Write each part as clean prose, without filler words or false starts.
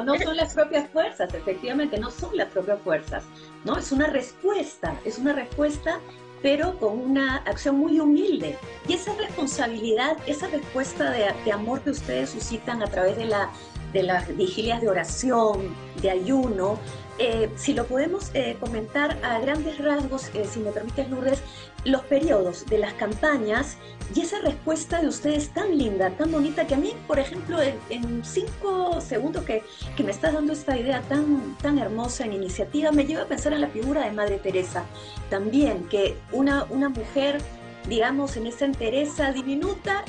no son las propias fuerzas, efectivamente, no son las propias fuerzas, ¿no? Es una respuesta, pero con una acción muy humilde. Y esa responsabilidad, esa respuesta de amor que ustedes suscitan a través de las vigilias de oración, de ayuno, si lo podemos comentar a grandes rasgos, si me permites, Lourdes, los periodos de las campañas y esa respuesta de ustedes tan linda, tan bonita, que a mí, por ejemplo, en 5 segundos que me estás dando esta idea tan hermosa en iniciativa, me lleva a pensar en la figura de Madre Teresa. También que una mujer, digamos, en esa entereza diminuta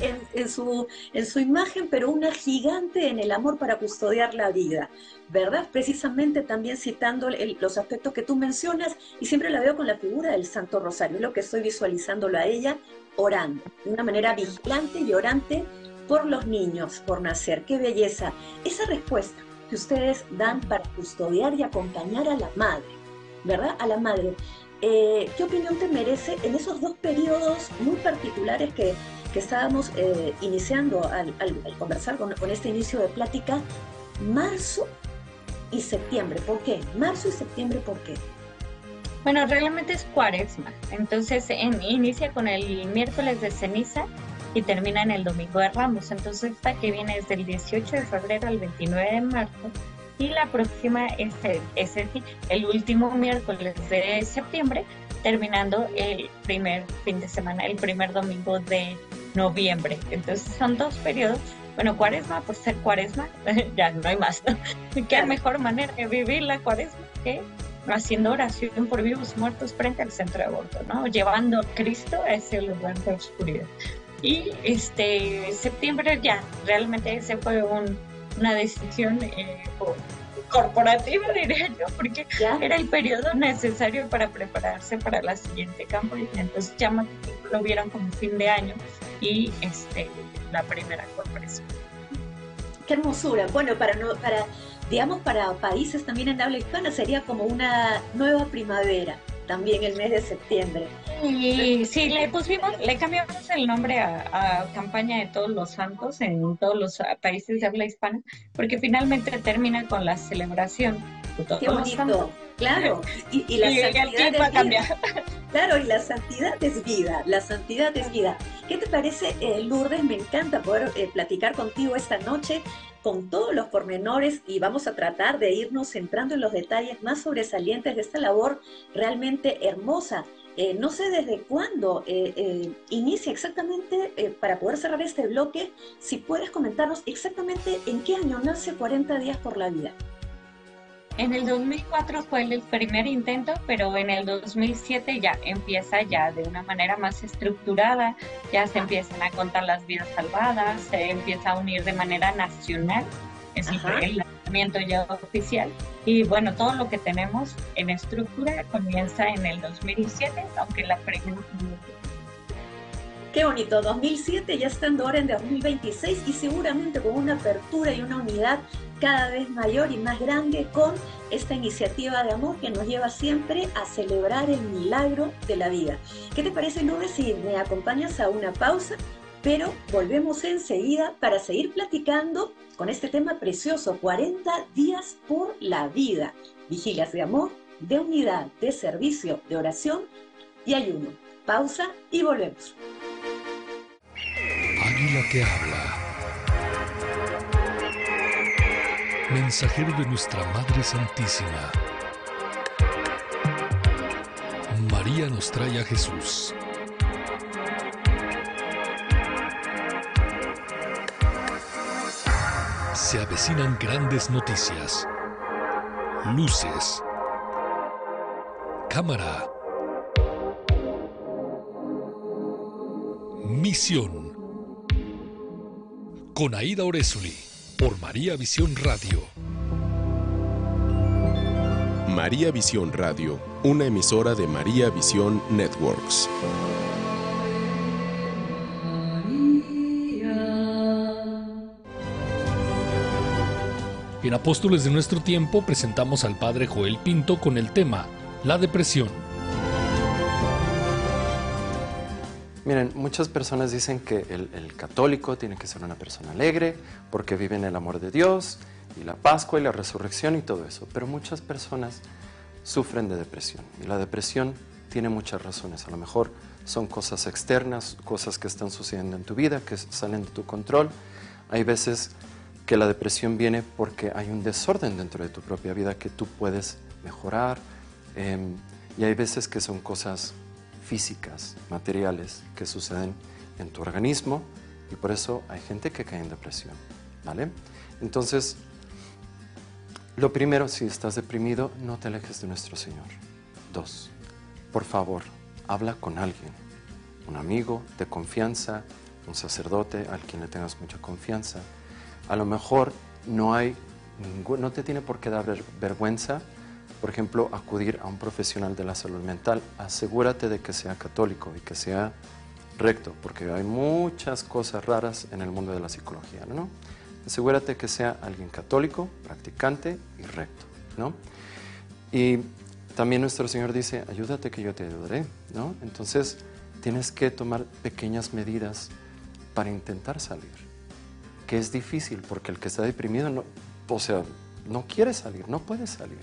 en su imagen, pero una gigante en el amor para custodiar la vida, ¿verdad? Precisamente también citando los aspectos que tú mencionas, y siempre la veo con la figura del Santo Rosario, lo que estoy visualizándolo a ella, orando, de una manera vigilante y orante por los niños, por nacer. ¡Qué belleza! Esa respuesta que ustedes dan para custodiar y acompañar a la madre, ¿verdad? A la madre. ¿Qué opinión te merece en esos dos periodos muy particulares que estábamos iniciando al conversar con este inicio de plática? Marzo y septiembre, ¿por qué? Marzo y septiembre, ¿por qué? Bueno, realmente es Cuaresma, entonces inicia con el miércoles de ceniza y termina en el domingo de Ramos, entonces esta que viene es del 18 de febrero al 29 de marzo y la próxima es el último miércoles de septiembre, terminando el primer fin de semana, el primer domingo de noviembre. Entonces son dos periodos. Bueno, Cuaresma, pues ser Cuaresma, ya no hay más. ¿Qué mejor manera de vivir la Cuaresma que haciendo oración por vivos muertos frente al centro de aborto, ¿no? Llevando a Cristo a ese lugar de oscuridad. Y septiembre ya, realmente ese fue una decisión corporativa, diría yo, porque era el periodo necesario para prepararse para la siguiente campaña. Entonces ya lo vieron como fin de año y la primera corporación. ¡Qué hermosura! Bueno, digamos, para países también en habla hispana sería como una nueva primavera, también el mes de septiembre. Y sí, le cambiamos el nombre a Campaña de Todos los Santos en todos los países de habla hispana, porque finalmente termina con la celebración de todos ¡Qué bonito! Los santos. Claro, y la santidad es vida. Claro, y la santidad es vida, la santidad es vida. ¿Qué te parece, Lourdes? Me encanta poder platicar contigo esta noche con todos los pormenores y vamos a tratar de irnos centrando en los detalles más sobresalientes de esta labor realmente hermosa. No sé desde cuándo inicia exactamente, para poder cerrar este bloque, si puedes comentarnos exactamente en qué año nace 40 días por la vida. En el 2004 fue el primer intento, pero en el 2007 ya empieza ya de una manera más estructurada, ya se empiezan a contar las vidas salvadas, se empieza a unir de manera nacional, es el lanzamiento ya oficial. Y bueno, todo lo que tenemos en estructura comienza en el 2007, aunque la pregunta... Qué bonito, 2007 ya estando ahora en 2026 y seguramente con una apertura y una unidad cada vez mayor y más grande con esta iniciativa de amor que nos lleva siempre a celebrar el milagro de la vida. ¿Qué te parece, Lourdes, si me acompañas a una pausa? Pero volvemos enseguida para seguir platicando con este tema precioso, 40 días por la vida. Vigilias de amor, de unidad, de servicio, de oración y ayuno. Pausa y volvemos. Águila que habla. Mensajero de nuestra Madre Santísima. María nos trae a Jesús. Se avecinan grandes noticias. Luces. Cámara. Misión. Con Aida Orezuli, por María Visión Radio. María Visión Radio, una emisora de María Visión Networks. En Apóstoles de Nuestro Tiempo presentamos al Padre Joel Pinto con el tema La depresión. Miren, muchas personas dicen que el católico tiene que ser una persona alegre porque vive en el amor de Dios y la Pascua y la resurrección y todo eso, pero muchas personas sufren de depresión y la depresión tiene muchas razones. A lo mejor son cosas externas, cosas que están sucediendo en tu vida, que salen de tu control. Hay veces que la depresión viene porque hay un desorden dentro de tu propia vida que tú puedes mejorar, y hay veces que son cosas físicas, materiales, que suceden en tu organismo, y por eso hay gente que cae en depresión, ¿vale? Entonces, lo primero, si estás deprimido, no te alejes de nuestro Señor. 2, por favor, habla con alguien, un amigo de confianza, un sacerdote al quien le tengas mucha confianza. A lo mejor no te tiene por qué dar vergüenza, por ejemplo, acudir a un profesional de la salud mental. Asegúrate de que sea católico y que sea recto, porque hay muchas cosas raras en el mundo de la psicología, ¿no? Asegúrate que sea alguien católico, practicante y recto, ¿no? Y también nuestro Señor dice, ayúdate que yo te ayudaré, ¿no? Entonces, tienes que tomar pequeñas medidas para intentar salir, que es difícil porque el que está deprimido no quiere salir, no puede salir.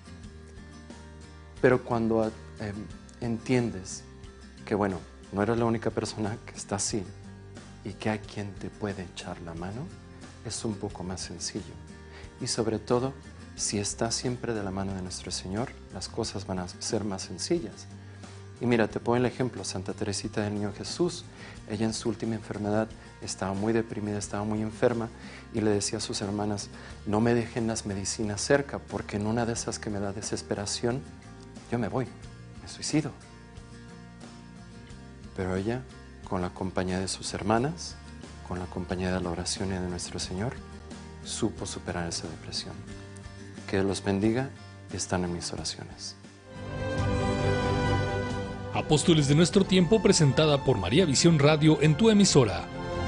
Pero cuando entiendes que, bueno, no eres la única persona que está así y que hay quien te puede echar la mano, es un poco más sencillo. Y sobre todo, si estás siempre de la mano de nuestro Señor, las cosas van a ser más sencillas. Y mira, te pongo el ejemplo, Santa Teresita del Niño Jesús. Ella en su última enfermedad estaba muy deprimida, estaba muy enferma y le decía a sus hermanas, no me dejen las medicinas cerca porque en una de esas que me da desesperación, yo me voy, me suicido. Pero ella, con la compañía de sus hermanas, con la compañía de la oración y de nuestro Señor, supo superar esa depresión. Que Dios los bendiga y están en mis oraciones. Apóstoles de Nuestro Tiempo, presentada por María Visión Radio en tu emisora.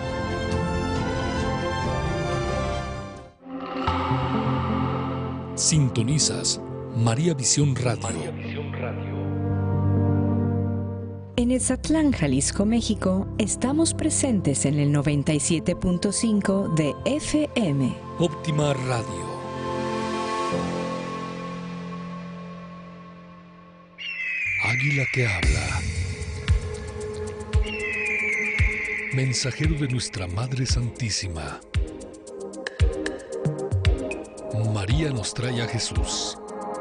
Sintonizas María Visión Radio. En Ezatlán, Jalisco, México, estamos presentes en el 97.5 de FM. Óptima Radio. Águila que habla. Mensajero de nuestra Madre Santísima. María nos trae a Jesús.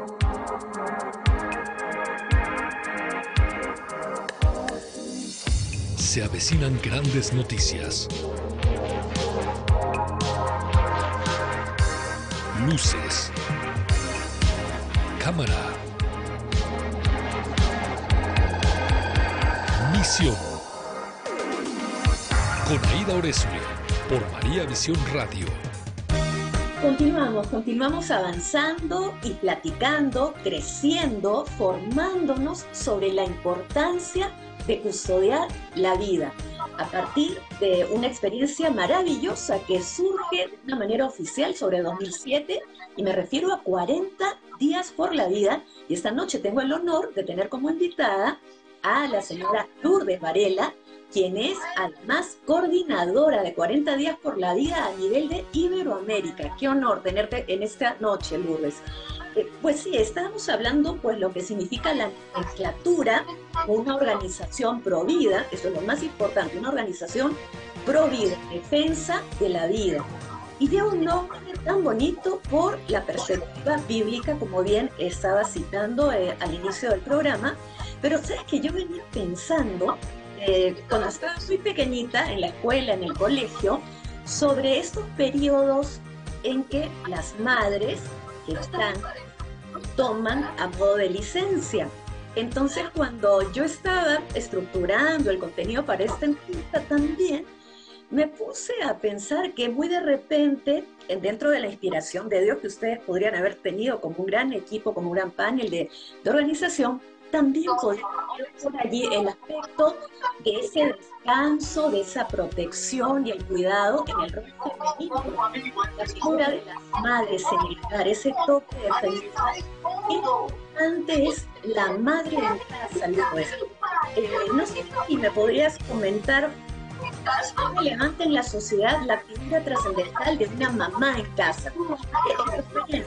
Se avecinan grandes noticias. Luces. Cámara. Misión. Con Aida Oresme, por María Visión Radio. Continuamos avanzando y platicando, creciendo, formándonos sobre la importancia de custodiar la vida a partir de una experiencia maravillosa que surge de una manera oficial sobre 2007 y me refiero a 40 días por la vida, y esta noche tengo el honor de tener como invitada a la señora Lourdes Varela, quien es además coordinadora de 40 días por la vida a nivel de Iberoamérica. Qué honor tenerte en esta noche, Lourdes. Pues sí, estábamos hablando pues lo que significa la nomenclatura, una organización pro vida, eso es lo más importante, una organización pro vida, defensa de la vida. Y de un nombre tan bonito por la perspectiva bíblica, como bien estaba citando al inicio del programa. Pero sabes que yo venía pensando, cuando estaba muy pequeñita, en la escuela, en el colegio, sobre estos periodos en que las madres que toman a modo de licencia. Entonces, cuando yo estaba estructurando el contenido para esta entrevista también, me puse a pensar que muy de repente, dentro de la inspiración de Dios que ustedes podrían haber tenido como un gran equipo, como un gran panel de organización, también podría haber por allí el aspecto de ese descanso, de esa protección y el cuidado en el rol femenino, la figura de las madres en el hogar, ese toque de feminidad. Qué importante es la madre en casa, Lourdes. No sé si me podrías comentar Es relevante en la sociedad la figura trascendental de una mamá en casa. Esto fue